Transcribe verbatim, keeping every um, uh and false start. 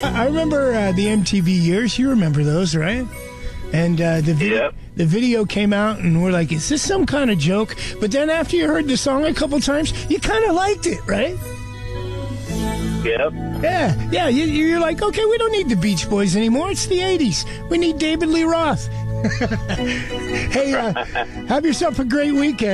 I remember uh, the M T V years. You remember those, right? And uh, the video, Yep. the video came out, and we're like, "Is this some kind of joke?" But then after you heard the song a couple times, you kind of liked it, right? Yep. Yeah, yeah. You, you're like, okay, we don't need the Beach Boys anymore. It's the eighties. We need David Lee Roth. Hey, uh, have yourself a great weekend.